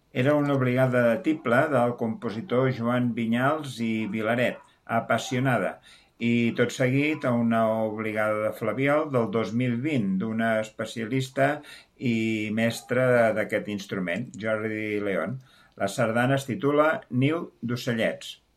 Era una obligada de tible del compositor Joan Vinyals i Vilaret, apassionada, i tot seguit a una obligada de flabiol del 2020 d'una especialista i mestra d'aquest instrument, Jordi León. La sardana es titula Niu d'ocellets.